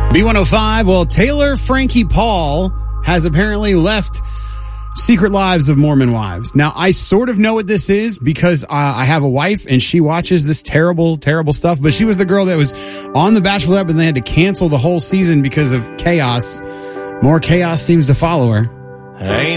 B105, well, Taylor Frankie Paul has apparently left Secret Lives of Mormon Wives. Now, I sort of know what this is because I have a wife and she watches this terrible, terrible stuff. But she was the girl that was on The Bachelorette, but they had to cancel the whole season because of chaos. More chaos seems to follow her. Hey.